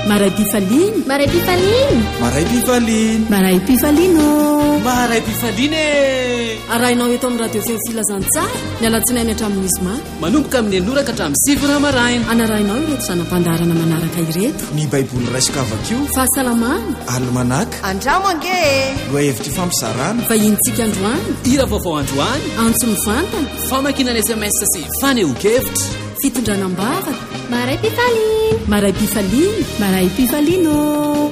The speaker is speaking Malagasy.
Maray Pifaliny. Maray Pifaliny. Maray Pifaliny. Maray Pifalino. Maray Pifaliny. Arahinao eto amin'ny radio feo filazantsara ny alatsinainy hatramin'ny zoma manomboka amin'ny anoraka hatramin'ny 7 maraina. Anarahinao ireto zanam-pandarana manaraka ireto: ny baiboly raisokavakio, fahasalamana, almanaka, andramo ange, loa hevitra fampisarana, vahintsika androany, hira vaovao androany, antso mivantana, famakinana SMS sy fanehoan-kevitra, fitondranam-bavaka. Maray Pifaliny. Maray Pifaliny. Maray Pifalino.